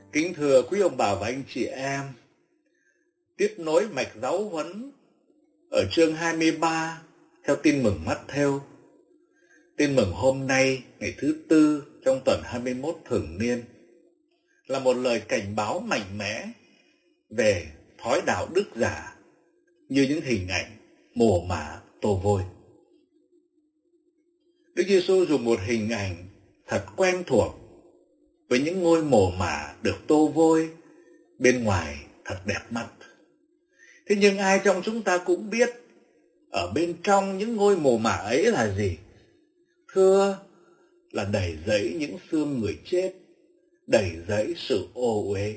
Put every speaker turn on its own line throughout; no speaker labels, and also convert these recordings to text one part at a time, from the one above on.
Kính thưa quý ông bà và anh chị em, tiếp nối mạch giáo huấn ở chương 23 theo Tin mừng Mát-thêu. Tin mừng hôm nay, ngày thứ Tư trong tuần 21 thường niên, là một lời cảnh báo mạnh mẽ về thói đạo đức giả như những hình ảnh mồ mả tô vôi. Đức Giêsu dùng một hình ảnh thật quen thuộc với những ngôi mồ mả được tô vôi, bên ngoài thật đẹp mắt. Thế nhưng ai trong chúng ta cũng biết ở bên trong những ngôi mồ mả ấy là gì? Thưa là đầy dẫy những xương người chết, đầy dẫy sự ô uế.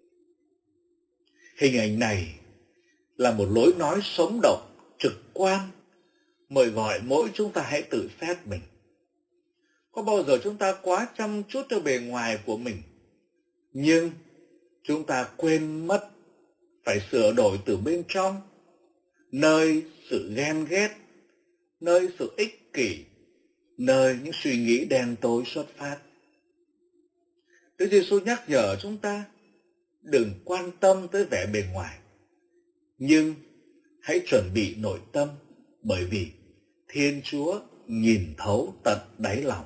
Hình ảnh này là một lối nói sống động, trực quan, mời gọi mỗi chúng ta hãy tự xét mình. Có bao giờ chúng ta quá chăm chút cho bề ngoài của mình, nhưng chúng ta quên mất phải sửa đổi từ bên trong, nơi sự ghen ghét, nơi sự ích kỷ, nơi những suy nghĩ đen tối xuất phát. Đức Giêsu nhắc nhở chúng ta đừng quan tâm tới vẻ bề ngoài, nhưng hãy chuẩn bị nội tâm, bởi vì Thiên Chúa nhìn thấu tận đáy lòng.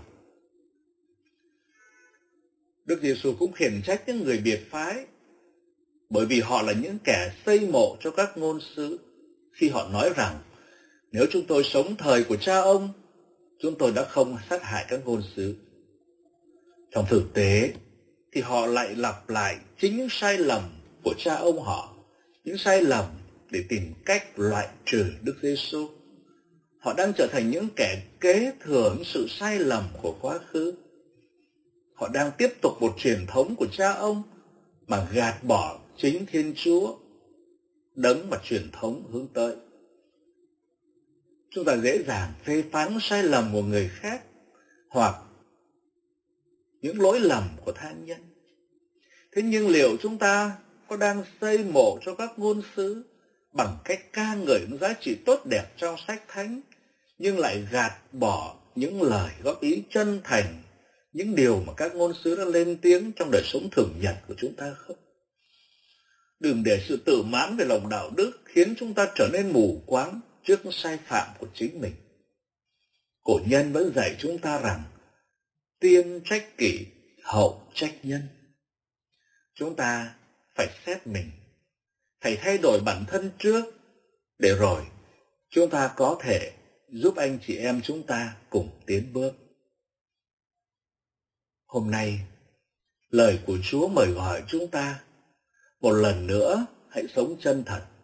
Đức Giêsu cũng khiển trách những người biệt phái, bởi vì họ là những kẻ xây mộ cho các ngôn sứ, khi họ nói rằng nếu chúng tôi sống thời của cha ông, chúng tôi đã không sát hại các ngôn sứ. Trong thực tế thì họ lại lặp lại chính những sai lầm của cha ông họ, những sai lầm để tìm cách loại trừ Đức Giêsu. Họ đang trở thành những kẻ kế thừa những sự sai lầm của quá khứ. Họ đang tiếp tục một truyền thống của cha ông mà gạt bỏ chính Thiên Chúa, đấng mà truyền thống hướng tới. Chúng ta dễ dàng phê phán sai lầm của người khác hoặc những lỗi lầm của tha nhân. Thế nhưng liệu chúng ta có đang xây mộ cho các ngôn sứ bằng cách ca ngợi những giá trị tốt đẹp trong sách thánh, nhưng lại gạt bỏ những lời góp ý chân thành, những điều mà các ngôn sứ đã lên tiếng trong đời sống thường nhật của chúng ta không? Đừng để sự tự mãn về lòng đạo đức khiến chúng ta trở nên mù quáng trước những sai phạm của chính mình. Cổ nhân vẫn dạy chúng ta rằng tiên trách kỷ, hậu trách nhân. Chúng ta phải xét mình, phải thay đổi bản thân trước, để rồi chúng ta có thể giúp anh chị em chúng ta cùng tiến bước. Hôm nay, lời của Chúa mời gọi chúng ta một lần nữa hãy sống chân thật,